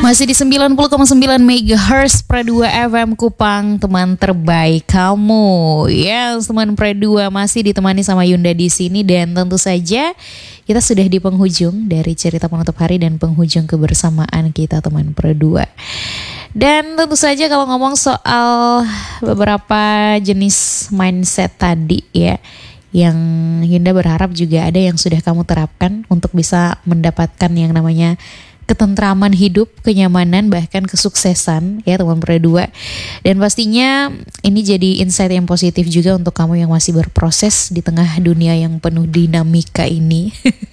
Masih di 90,9 MHz Pre2 FM Kupang, teman terbaik kamu. Yes, teman Pre2 masih ditemani sama Yunda di sini, dan tentu saja kita sudah di penghujung dari cerita penutup hari dan penghujung kebersamaan kita teman Pre2. Dan tentu saja kalau ngomong soal beberapa jenis mindset tadi ya, yang Yunda berharap juga ada yang sudah kamu terapkan untuk bisa mendapatkan yang namanya ketentraman hidup, kenyamanan, bahkan kesuksesan ya teman Pre2. Dan pastinya ini jadi insight yang positif juga untuk kamu yang masih berproses di tengah dunia yang penuh dinamika ini.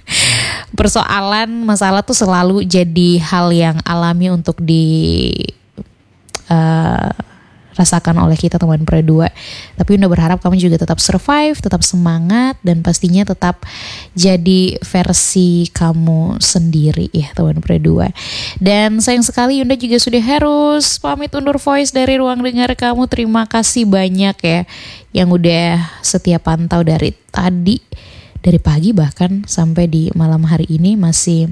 Masalah tuh selalu jadi hal yang alami untuk rasakan oleh kita teman Pre2. Tapi Yunda berharap kamu juga tetap survive, tetap semangat, dan pastinya tetap jadi versi kamu sendiri ya teman Pre2. Dan sayang sekali Yunda juga sudah harus pamit undur voice dari ruang dengar kamu. Terima kasih banyak ya yang udah setia pantau dari tadi, dari pagi bahkan sampai di malam hari ini masih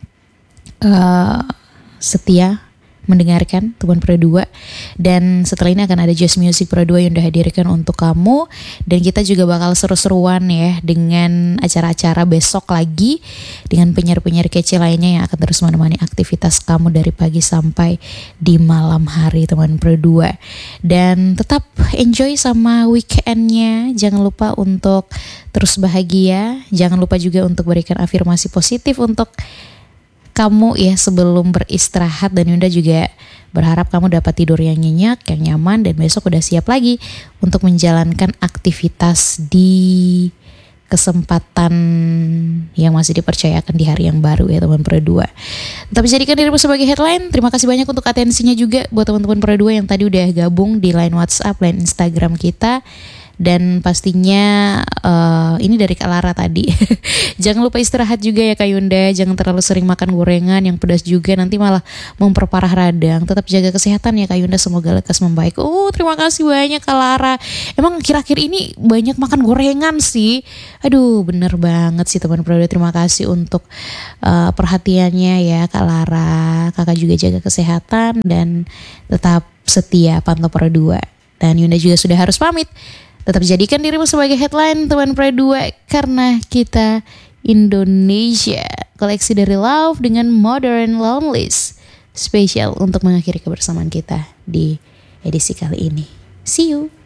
setia mendengarkan teman Pre2. Dan setelah ini akan ada Just Music Pre2 yang udah hadirkan untuk kamu, dan kita juga bakal seru-seruan ya dengan acara-acara besok lagi dengan penyiar-penyiar kece lainnya yang akan terus menemani aktivitas kamu dari pagi sampai di malam hari teman Pre2. Dan tetap enjoy sama weekendnya, jangan lupa untuk terus bahagia, jangan lupa juga untuk berikan afirmasi positif untuk kamu ya sebelum beristirahat. Dan Yunda juga berharap kamu dapat tidur yang nyenyak, yang nyaman, dan besok udah siap lagi untuk menjalankan aktivitas di kesempatan yang masih dipercayakan di hari yang baru ya teman Pre2. Tapi jadikan dirimu sebagai headline. Terima kasih banyak untuk atensinya juga buat teman-teman Pre2 yang tadi udah gabung di line WhatsApp, line Instagram kita. Dan pastinya ini dari Kak Lara tadi. Jangan lupa istirahat juga ya Kak Yunda. Jangan terlalu sering makan gorengan yang pedas juga, nanti malah memperparah radang. Tetap jaga kesehatan ya Kak Yunda, semoga lekas membaik. Terima kasih banyak Kak Lara. Emang akhir-akhir ini banyak makan gorengan sih. Aduh bener banget sih teman Pre2. Terima kasih untuk perhatiannya ya Kak Lara. Kakak juga jaga kesehatan dan tetap setia pantau Pre2. Dan Yunda juga sudah harus pamit. Tetap jadikan dirimu sebagai headline teman Pre2, karena kita Indonesia. Koleksi dari Love dengan Modern Loneless, spesial untuk mengakhiri kebersamaan kita di edisi kali ini. See you.